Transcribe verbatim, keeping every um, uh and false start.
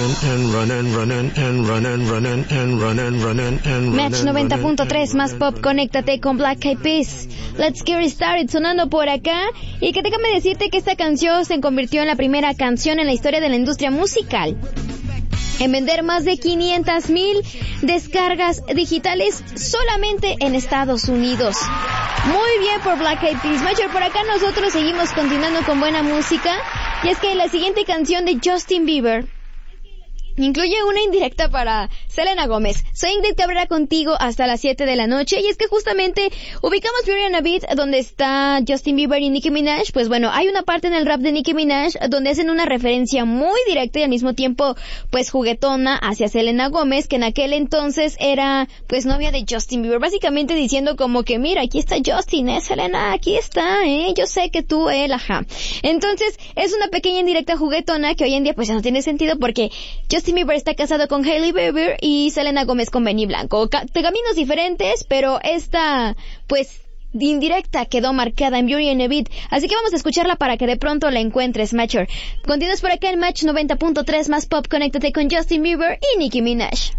Match noventa punto tres más pop, conéctate con Black Eyed Peas. Let's get started sonando por acá. Y que déjame decirte que esta canción se convirtió en la primera canción en la historia de la industria musical en vender más de quinientas mil descargas digitales solamente en Estados Unidos. Muy bien por Black Eyed Peas. Mayor, por acá nosotros seguimos continuando con buena música. Y es que la siguiente canción de Justin Bieber incluye una indirecta para Selena Gómez. Soy Ingrid Cabrera contigo hasta las siete de la noche. Y es que justamente ubicamos Beauty and a Beat, donde está Justin Bieber y Nicki Minaj. Pues bueno, hay una parte en el rap de Nicki Minaj donde hacen una referencia muy directa y al mismo tiempo pues juguetona hacia Selena Gómez, que en aquel entonces era pues novia de Justin Bieber. Básicamente diciendo como que mira, aquí está Justin, eh, Selena, aquí está, eh, yo sé que tú, eh, ajá. Entonces es una pequeña indirecta juguetona que hoy en día pues ya no tiene sentido porque Justin Justin Bieber está casado con Hailey Bieber y Selena Gómez con Benny Blanco. Ca- caminos diferentes, pero esta, pues, indirecta quedó marcada en Beauty and a Beat. Así que vamos a escucharla para que de pronto la encuentres, Matcher. Continúas por acá en Match noventa punto tres más pop, conéctate con Justin Bieber y Nicki Minaj.